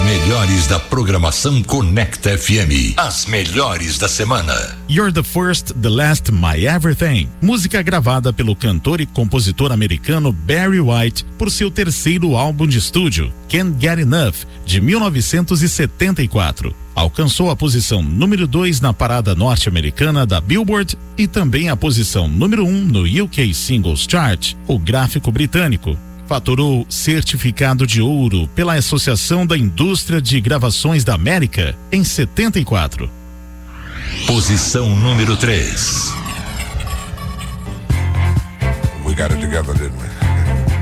melhores da programação Conecta FM. As melhores da semana. You're the First, the Last, My Everything. Música gravada pelo cantor e compositor americano Barry White por seu terceiro álbum de estúdio, Can't Get Enough, de 1974. Alcançou a posição número 2 na parada norte-americana da Billboard e também a posição número 1 no UK Singles Chart, o gráfico britânico. Faturou certificado de ouro pela Associação da Indústria de Gravações da América em 74. Posição número 3. We got it together, didn't we?